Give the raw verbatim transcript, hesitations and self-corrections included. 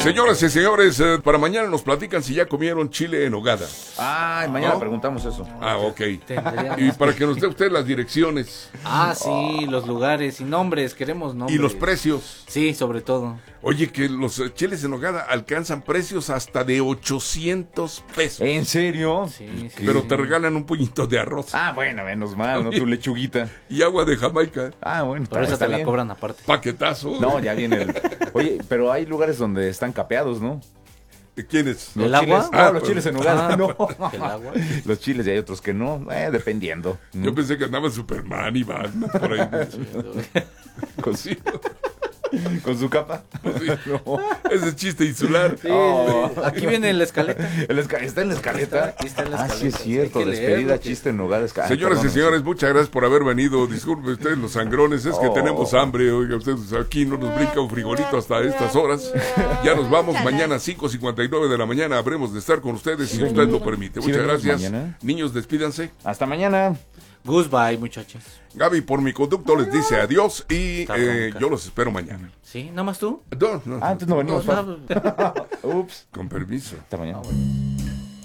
Señoras y señores, eh, para mañana nos platican si ya comieron chile en nogada. Ay, mañana ¿No? preguntamos eso. Ah, ok. Tendríamos Y para que nos dé usted las direcciones Ah, sí, los lugares y nombres, queremos nombres. y los precios. Sí, sobre todo. Oye, que los eh, chiles en nogada alcanzan precios hasta de ochocientos pesos. ¿En serio? Sí, sí. Pero sí. te regalan un puñito de arroz Ah, bueno, menos mal, ¿no? Tu lechuguita. y agua de Jamaica. Ah, bueno. Por eso está te la bien. cobran aparte. Paquetazo. No, ya viene el... Oye, pero hay lugares donde están capeados, ¿no? ¿Quiénes? Los ¿El agua? chiles- Ah, No, los pues- chiles en nogada, Ah, no. el agua. Los chiles y hay otros que no, eh, dependiendo. Yo pensé que andaba Superman y Batman por ahí. Con, Sí, con su capa. sí. Ese chiste insular. Sí, Oh. sí. Aquí viene la escaleta. El esca- ¿Está en la escaleta? Aquí está en la Ah, sí es escaleta. cierto, Hay que despedida, leerlo, chiste en nogada. esca- ah, Señoras y perdón, señores, muchas gracias por haber venido. Disculpen ustedes los sangrones, es que Oh. tenemos hambre. Oiga, ustedes aquí no nos brinca un frijolito hasta estas horas. Ya nos vamos. Mañana cinco cincuenta y nueve de la mañana habremos de estar con ustedes si usted lo permite. ¿Sí Muchas venimos gracias. mañana? Niños, despídanse. Hasta mañana. Goodbye, muchachos. Gaby, por mi conducto, les dice adiós y Está eh, ronca. yo los espero mañana. ¿Sí? ¿Nada más tú? No, no, Ah, entonces no venimos. No, no. Ups. con permiso. Hasta mañana. Ah, bueno.